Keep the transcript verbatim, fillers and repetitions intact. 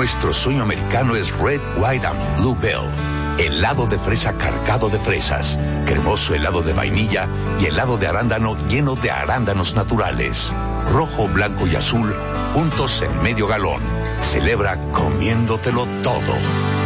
Nuestro sueño americano es Red, White and Blue Bell. Helado de fresa cargado de fresas, cremoso helado de vainilla y helado de arándano lleno de arándanos naturales. Rojo, blanco y azul, juntos en medio galón. Celebra comiéndotelo todo.